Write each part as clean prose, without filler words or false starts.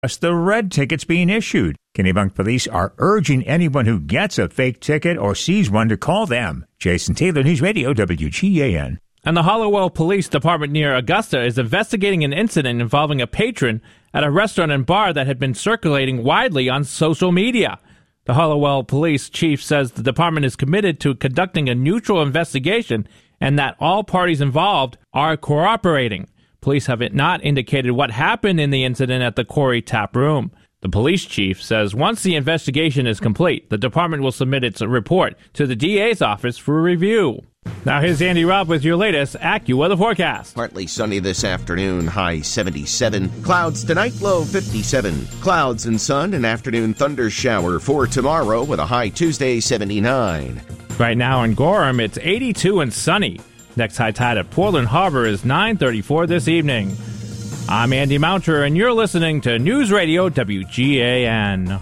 the red tickets being issued. Kennebunk police are urging anyone who gets a fake ticket or sees one to call them. Jason Taylor, News Radio, WGAN. And the Hallowell Police Department near Augusta is investigating an incident involving a patron at a restaurant and bar that had been circulating widely on social media. The Hallowell Police Chief says the department is committed to conducting a neutral investigation and that all parties involved are cooperating. Police have not indicated what happened in the incident at the Corey Tap Room. The police chief says once the investigation is complete, the department will submit its report to the DA's office for review. Now here's Andy Robb with your latest AccuWeather forecast. Partly sunny this afternoon, high 77. Clouds tonight, low 57. Clouds and sun, an afternoon thunder shower for tomorrow with a high Tuesday 79. Right now in Gorham, it's 82 and sunny. Next high tide at Portland Harbor is 9:34 this evening. I'm Andy Mounter, and you're listening to News Radio WGAN.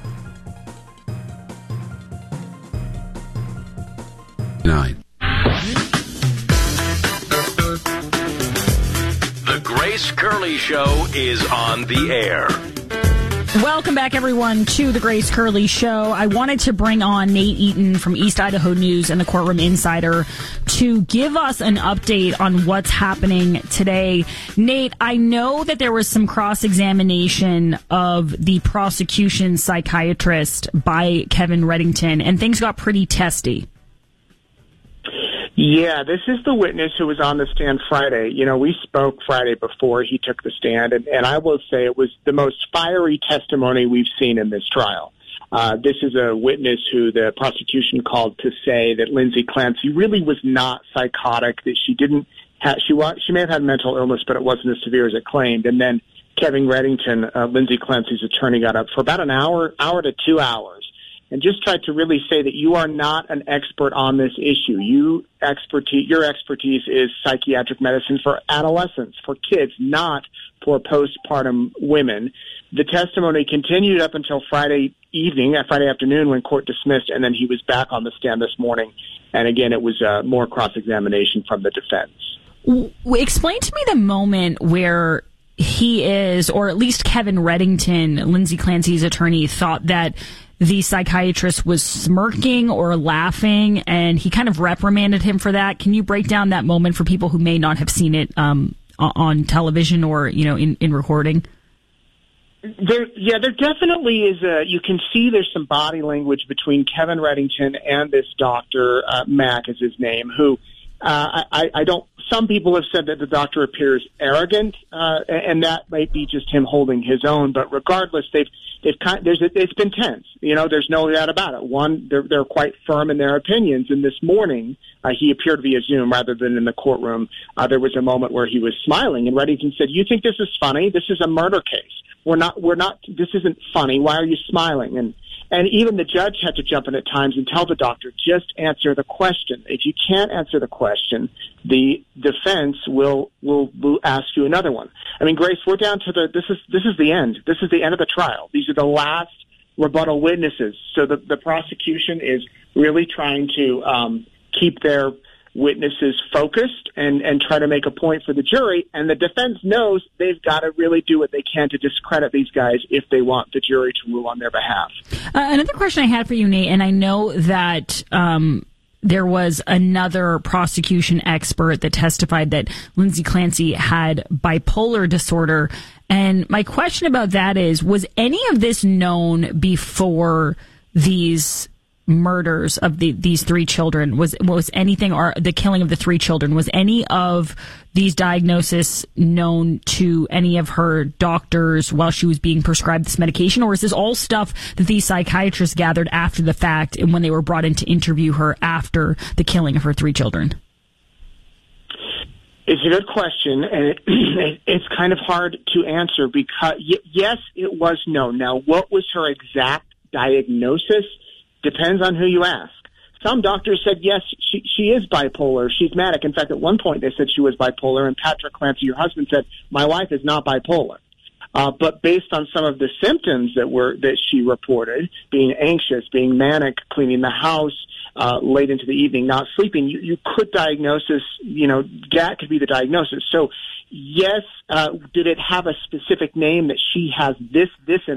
9. The Grace Curley Show is on the air. Welcome back, everyone, to the Grace Curley Show. I wanted to bring on Nate Eaton from East Idaho News and the Courtroom Insider to give us an update on what's happening today. Nate, I know that there was some cross-examination of the prosecution psychiatrist by Kevin Reddington, and things got pretty testy. Yeah, this is the witness who was on the stand Friday. You know, we spoke Friday before he took the stand, and I will say it was the most fiery testimony we've seen in this trial. This is a witness who the prosecution called to say that Lindsay Clancy really was not psychotic, that she didn't have, she may have had mental illness, but it wasn't as severe as it claimed. And then Kevin Reddington, Lindsay Clancy's attorney, got up for about an hour to 2 hours, and just tried to really say that you are not an expert on this issue. Your expertise is psychiatric medicine for adolescents, for kids, not for postpartum women. The testimony continued up until Friday afternoon when court dismissed, and then he was back on the stand this morning. And again, it was more cross-examination from the defense. Explain to me the moment where he is, or at least Kevin Reddington, Lindsay Clancy's attorney, thought that the psychiatrist was smirking or laughing, and he kind of reprimanded him for that. Can you break down that moment for people who may not have seen it on television or, in recording? There definitely is you can see there's some body language between Kevin Reddington and this doctor, Mack is his name, who some people have said that the doctor appears arrogant, and that might be just him holding his own. But regardless, it's been tense. There's no doubt about it. One, they're quite firm in their opinions. And this morning, he appeared via Zoom rather than in the courtroom. There was a moment where he was smiling, and Reddington said, "You think this is funny? This is a murder case. We're not. This isn't funny. Why are you smiling?" And even the judge had to jump in at times and tell the doctor, just answer the question. If you can't answer the question, the defense will ask you another one. I mean, Grace, we're down to this is the end. This is the end of the trial. These are the last rebuttal witnesses. So the prosecution is really trying to keep their witnesses focused and try to make a point for the jury. And the defense knows they've got to really do what they can to discredit these guys if they want the jury to rule on their behalf. Another question I had for you, Nate, and I know that there was another prosecution expert that testified that Lindsay Clancy had bipolar disorder. And my question about that is, was any of this known before these murders of these three children? Was anything, or the killing of the three children, was any of these diagnoses known to any of her doctors while she was being prescribed this medication? Or is this all stuff that these psychiatrists gathered after the fact and when they were brought in to interview her after the killing of her three children? It's a good question, and it's kind of hard to answer because, yes, it was known. Now, what was her exact diagnosis? Depends on who you ask. Some doctors said, yes, she is bipolar. She's manic. In fact, at one point they said she was bipolar, and Patrick Clancy, your husband, said, my wife is not bipolar. But based on some of the symptoms that she reported, being anxious, being manic, cleaning the house, late into the evening, not sleeping, you could diagnosis, that could be the diagnosis. So, yes, did it have a specific name that she has this